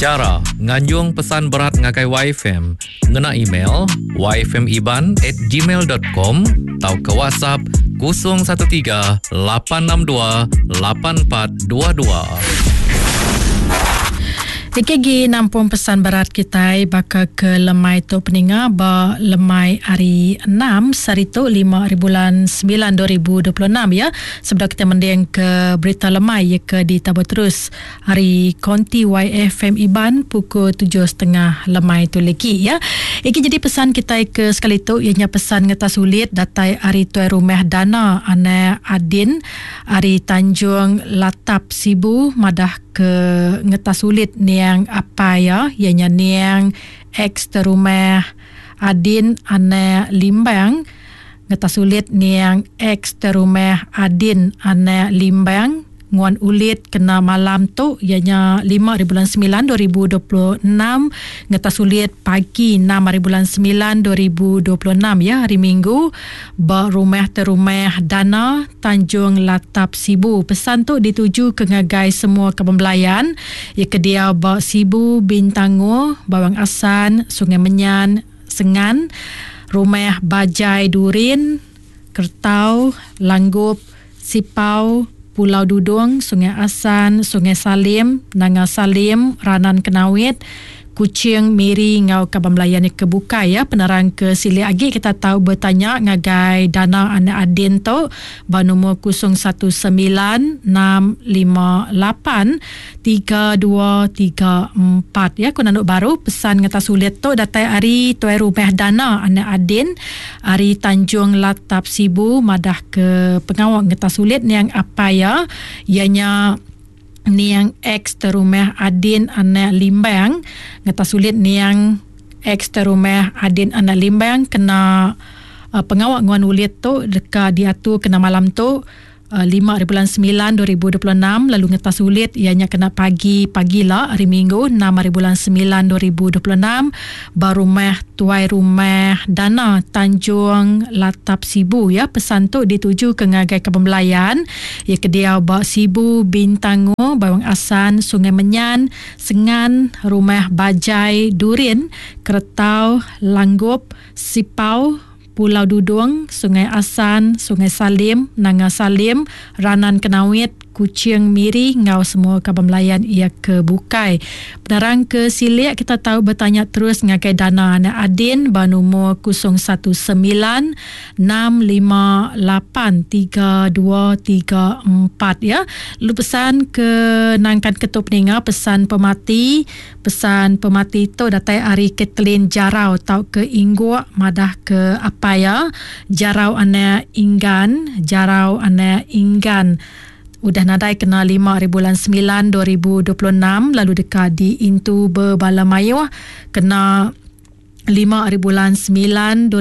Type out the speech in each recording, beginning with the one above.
Cara nganjung pesan berat ngakai YFM ngena email yfmiban@gmail.com atau ke WhatsApp 013 862 8422. Ikegi nampung pesan berat kita baka ke lemai tu peninga ba lemai hari 6 sarito 5 bulan 9 2026 ya. Sebelum kita mendeng ke berita lemai ya ke di Tabur Terus hari konti YFM Iban pukul 7.30 lemai tu lagi ya. Iki jadi pesan kita ke sekali tu ianya pesan ngeta sulit datai hari tuai rumah dana ane Adin hari Tanjung Latap Sibu madah ke ngeta sulit niang apa ya ianya niang ex terumah Adin ane Limbang ngeta sulit niang ex terumah Adin ane Limbang nguan ulit kena malam tu ianya 5 bulan 9 2026 ngeta sulit pagi 6 bulan 9 2026 ya hari Minggu ba rumah terumah dana Tanjung Latap Sibu. Pesan tu dituju ke ngagai semua kepembelayan ya ke dia ba Sibu Bintango Bawang Asan Sungai Menyan Sengan rumah Bajai Durin Kertau Langgup Sipau Pulau Dudung, Sungai Asan, Sungai Salim, Nanga Salim, Ranan Kenawit, Kuching, Miri, Ngau Kabamlayan kebuka ya. Penerang ke sili agi kita tahu bertanya ngagai dana anak Adin tu ba nombor 019 658 3234 ya. Kuna nuk baru pesan ngata sulit tu datai hari tuai rumah dana anak Adin hari Tanjung Latap Sibu madah ke pengawal ngata sulit ni yang apa ya ianya niang ex terumah Adin anak Limbang ngata sulit niang ex terumah Adin anak Limbang kena pengawal nguan ulit tu dekat dia tu kena malam tu 5 bulan 9 2026 lalu ngeta sulit ianya kena pagi lah hari Minggu 6 bulan 9 2026 baru rumah tuai rumah dana Tanjung Latap Sibu ya. Pesan tu dituju ke ngagai kepembelayan ya ke dia ba Sibu Bintango Bawang Asan Sungai Menyan Sengan rumah Bajai Durin Kertau Langgup Sipau Pulau Dudung, Sungai Asan, Sungai Salim, Nanga Salim, Ranan Kenawit, Kuching, Miri, Ngau semua kabamlayan ia ke Bukai. Penerang ke silik kita tahu bertanya terus ngagai dana anak Adin ba nombor 019 658 3234 ya. Lu pesan ke nangkan ketua peninga pesan pemati tu datai hari Kathleen Jarau tau ke Ingguk madah ke apa ya Jarau anak Inggan udah nadai kena 5 bulan 9 2026 lalu dekat di Intu Berbalamayu kena 5 bulan 9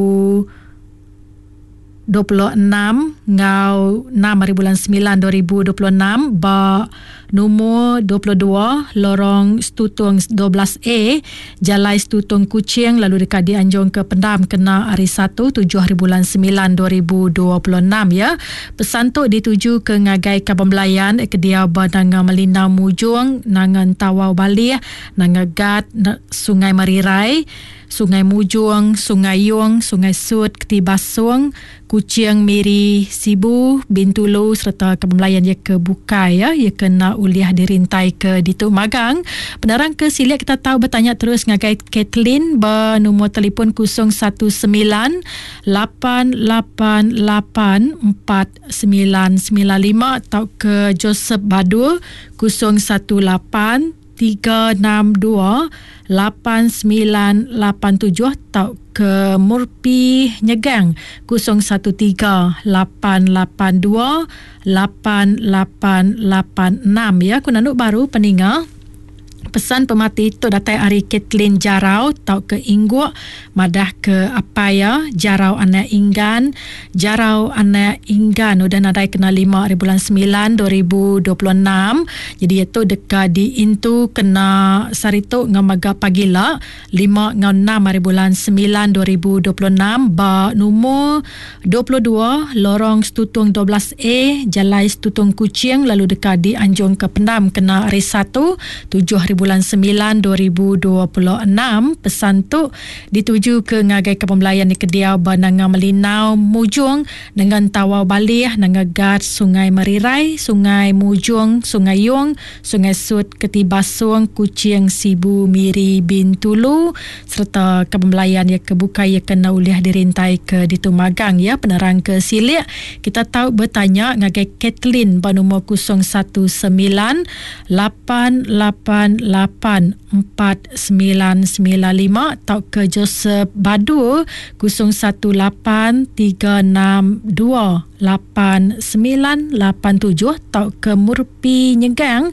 2026 ngau 6 bulan 9 2026 ba nombor 22 lorong Stutung 12A Jalai Stutung Kuching lalu dekat di Anjong ke Pendam kena hari 1 7 bulan 9 2026 ya. Pesan tu dituju ke ngagai Kabambelayan ke dia ba nanga Melina Mujung nangan Tawau Bali nanga Gat Sungai Marirai Sungai Mujung, Sungai Yung, Sungai Sud, Ketibasung, Kuching, Miri, Sibu, Bintulu serta Kabamlayan ia ke Bukai ya. Ia kena uliah dirintai ke Dituk Magang. Penerang ke silik kita tahu bertanya terus ngagai Kathleen ba nombor telefon 019 888 4995 atau ke Joseph Badu 018 362 8987 atau ke Murpi Nyegang 013 882 8886 ya. Kunanuk baru peninga pesan pemati tu datai hari Kathleen Jarau tau ke Ingguk madah ke apa ya Jarau anak Inggan udah nadai kena 5 bulan 9 2026 jadi itu dekat di Intu kena sarito ngamaga pagila 5 ngau 6 bulan 9 2026 ba nombor 22 lorong Stutung 12A Jalai Stutung Kuching lalu dekat di Anjong ke Pendam kena hari 1 7 bulan bulan 9 2026. Pesan tu dituju ke ngagai kepembelayan di Kediau Bananga Melinau Mujung dengan Tawau Balih, Nangagat, Sungai Merirai, Sungai Mujung, Sungai Yung, Sungai Sut, Ketibasung, Kuching, Sibu, Miri, Bintulu serta kepembelayan yang kebuka yang kena uliah dirintai ke Ditumagang ya. Penerang ke Silik kita tahu bertanya ngagai Kathleen bernombor 018884995 atau ke Joseph Badu 0183628987 atau ke Murpi Nyegang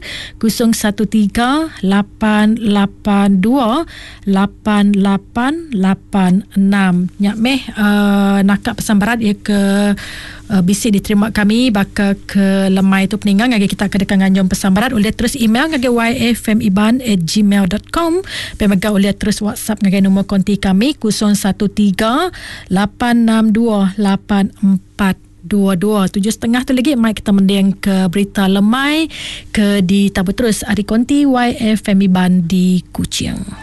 0138828886. Nyak meh nakak pesan berat ia ke bisi diterima kami baka ke lemai tu peninggal ngagi kita kedekan nganjong pesan berat boleh terus email ngagi yfmiban@gmail.com pemaga boleh terus WhatsApp ngagi nombor konti kami 0138628422. 7.30 tu lagi mai kita mendeng ke berita lemai ke di Tabu Terus Ari Konti YFM Iban di Kuching.